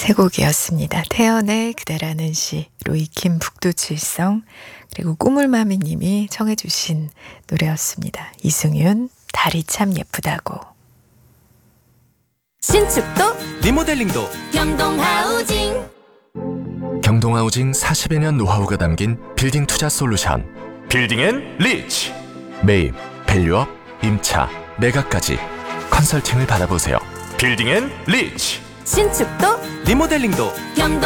세 곡이었습니다. 태연의 그대라는 시, 로이킴 북두칠성, 그리고 꾸물마미님이 청해 주신 노래였습니다. 이승윤, 달이 참 예쁘다고. 신축도 리모델링도 경동하우징. 경동하우징 40여 년 노하우가 담긴 빌딩 투자 솔루션. 빌딩앤리치. 매입, 밸류업, 임차, 매각까지 컨설팅을 받아보세요. 빌딩앤리치. 신축도 리모델링도 경동